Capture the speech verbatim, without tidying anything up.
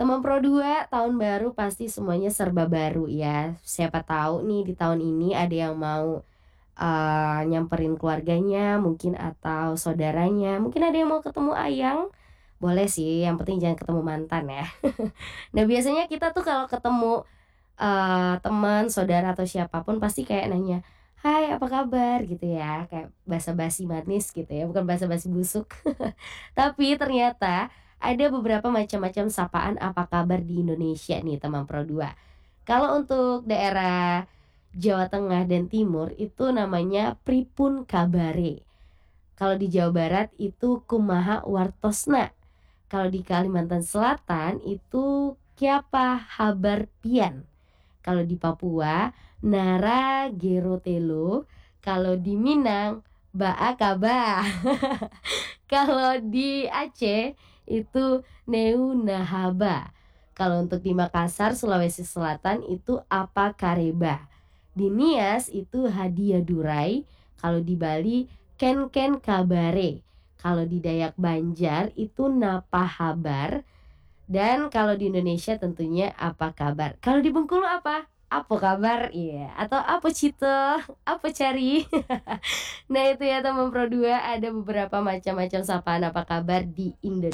Teman Pro dua, tahun baru pasti semuanya serba baru ya. Siapa tahu nih di tahun ini ada yang mau eee, nyamperin keluarganya mungkin atau saudaranya, mungkin ada yang mau ketemu ayang, boleh sih yang penting jangan ketemu mantan ya. Nah biasanya kita tuh kalau ketemu, eee, teman, saudara atau siapa pun pasti kayak nanya, "Hai apa kabar?" Gitu ya, kayak basa-basi manis gitu ya, bukan basa-basi busuk. Tapi ternyata ada beberapa macam-macam sapaan apa kabar di Indonesia nih teman Pro dua. Kalau untuk daerah Jawa Tengah dan Timur itu namanya pripun kabare. Kalau di Jawa Barat itu kumaha wartosna. Kalau di Kalimantan Selatan itu kiapa habar pian. Kalau di Papua nara gerotelo. Kalau di Minang baa kaba. Kalau di Aceh itu neu nahaba. Kalau untuk di Makassar, Sulawesi Selatan itu apa kareba. Di Nias itu hadiah durai. Kalau di Bali ken ken kabare. Kalau di Dayak Banjar itu napa habar. Dan kalau di Indonesia tentunya apa kabar. Kalau di Bengkulu apa? Apa kabar? Iya. Atau apa cita? Apa cari? Nah itu ya teman Pro dua, ada beberapa macam-macam sapaan apa kabar di Indonesia.